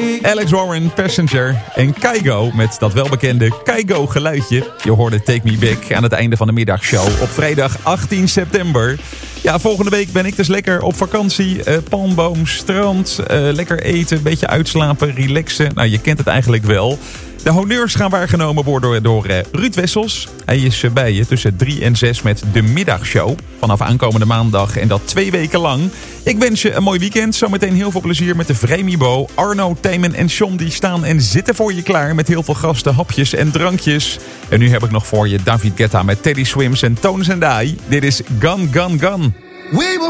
Alex Warren, Passenger en Kygo met dat welbekende Kygo geluidje. Je hoorde Take Me Back aan het einde van de middagshow op vrijdag 18 september. Ja, volgende week ben ik dus lekker op vakantie. Palmboom, strand, lekker eten, een beetje uitslapen, relaxen. Nou, je kent het eigenlijk wel. De honneurs gaan waargenomen worden door Ruud Wessels. Hij is bij je tussen 3 en 6 met de middagshow. Vanaf aankomende maandag en dat 2 weken lang. Ik wens je een mooi weekend. Zometeen heel veel plezier met de Vremibo. Arno, Themen en John die staan en zitten voor je klaar. Met heel veel gasten, hapjes en drankjes. En nu heb ik nog voor je David Guetta met Teddy Swims en Tones and I. Dit is Gun Gun Gun.